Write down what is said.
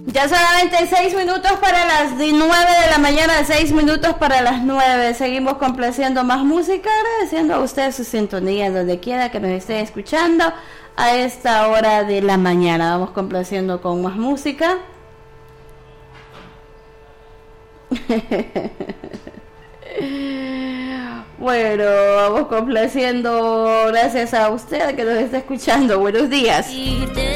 Ya solamente 6 minutos para las 9 de la mañana, 6 minutos para las 9. Seguimos complaciendo más música, agradeciendo a ustedes su sintonía donde quiera que nos estén escuchando a esta hora de la mañana. Vamos complaciendo con más música. Bueno, vamos complaciendo gracias a usted que nos está escuchando. Buenos días.